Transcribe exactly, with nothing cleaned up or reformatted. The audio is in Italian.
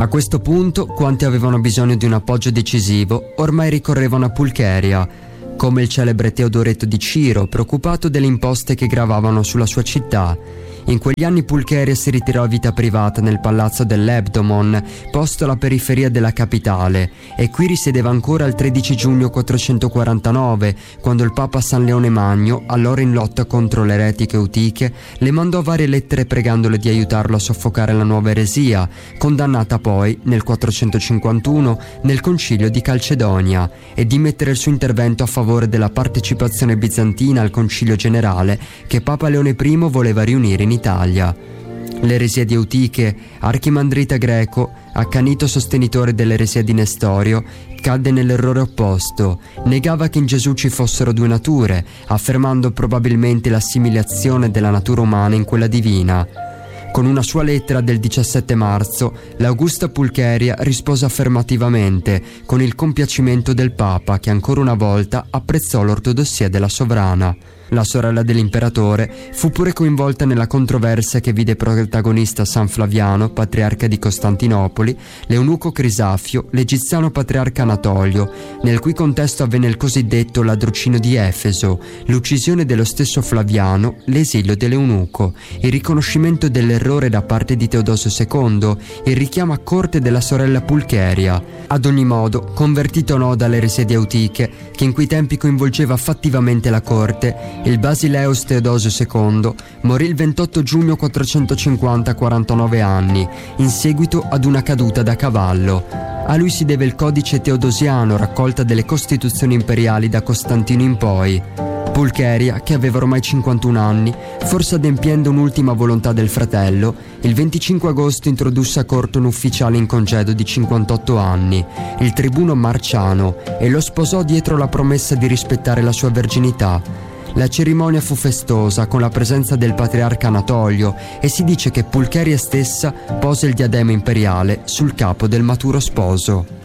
A questo punto, quanti avevano bisogno di un appoggio decisivo ormai ricorrevano a Pulcheria, come il celebre Teodoreto di Ciro, preoccupato delle imposte che gravavano sulla sua città. In quegli anni Pulcheria si ritirò a vita privata nel palazzo dell'Ebdomon, posto alla periferia della capitale, e qui risiedeva ancora il tredici giugno quattrocentoquarantanove, quando il Papa San Leone Magno, allora in lotta contro le eretiche eutiche, le mandò varie lettere pregandole di aiutarlo a soffocare la nuova eresia, condannata poi, nel quattrocentocinquantuno, nel concilio di Calcedonia, e di mettere il suo intervento a favore della partecipazione bizantina al concilio generale che Papa Leone I voleva riunire in Italia. L'eresia di Eutiche, archimandrita greco, accanito sostenitore dell'eresia di Nestorio, cadde nell'errore opposto. Negava che in Gesù ci fossero due nature, affermando probabilmente l'assimilazione della natura umana in quella divina. Con una sua lettera del diciassette marzo, l'Augusta Pulcheria rispose affermativamente, con il compiacimento del Papa, che ancora una volta apprezzò l'ortodossia della sovrana. La sorella dell'imperatore fu pure coinvolta nella controversia che vide protagonista San Flaviano, patriarca di Costantinopoli, l'eunuco Crisafio, l'egiziano patriarca Anatolio, nel cui contesto avvenne il cosiddetto ladrucinio di Efeso, l'uccisione dello stesso Flaviano, l'esilio dell'eunuco, il riconoscimento dell'errore da parte di Teodosio secondo, il richiamo a corte della sorella Pulcheria. Ad ogni modo, convertito o no dall'eresia di Eutiche, che in quei tempi coinvolgeva fattivamente la corte, il Basileus Teodosio secondo morì il ventotto giugno quattrocentocinquanta a quarantanove anni, in seguito ad una caduta da cavallo. A lui si deve il codice teodosiano, raccolta delle costituzioni imperiali da Costantino in poi. Pulcheria, che aveva ormai cinquantuno anni, forse adempiendo un'ultima volontà del fratello, il venticinque agosto introdusse a corte un ufficiale in congedo di cinquantotto anni, il tribuno Marciano, e lo sposò dietro la promessa di rispettare la sua verginità. La cerimonia fu festosa, con la presenza del patriarca Anatolio, e si dice che Pulcheria stessa pose il diadema imperiale sul capo del maturo sposo.